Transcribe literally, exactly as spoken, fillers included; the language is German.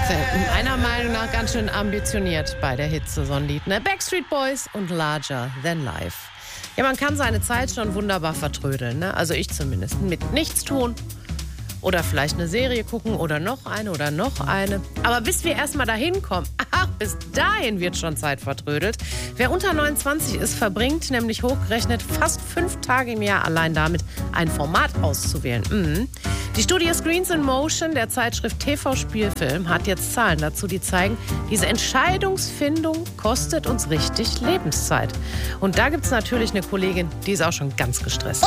Meiner Meinung nach ganz schön ambitioniert bei der Hitze, so ein Lied, ne? Backstreet Boys und Larger Than Life. Ja, man kann seine Zeit schon wunderbar vertrödeln, ne? Also ich zumindest. Mit nichts tun oder vielleicht eine Serie gucken oder noch eine oder noch eine. Aber bis wir erstmal dahin kommen, ach, bis dahin wird schon Zeit vertrödelt. Wer unter neunundzwanzig ist, verbringt nämlich hochgerechnet fast fünf Tage im Jahr allein damit, ein Format auszuwählen. Mhm. Die Studie Screens in Motion der Zeitschrift T V-Spielfilm hat jetzt Zahlen dazu, die zeigen, diese Entscheidungsfindung kostet uns richtig Lebenszeit. Und da gibt es natürlich eine Kollegin, die ist auch schon ganz gestresst.